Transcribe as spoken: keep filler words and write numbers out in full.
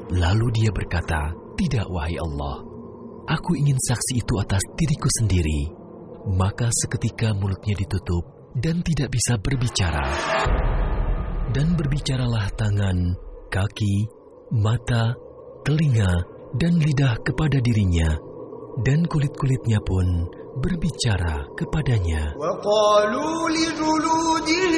Lalu dia berkata, "Tidak, wahai Allah. Aku ingin saksi itu atas diriku sendiri." Maka seketika mulutnya ditutup dan tidak bisa berbicara. Dan berbicaralah tangan, kaki, mata, telinga, dan lidah kepada dirinya. Dan kulit-kulitnya pun berbicara kepadanya.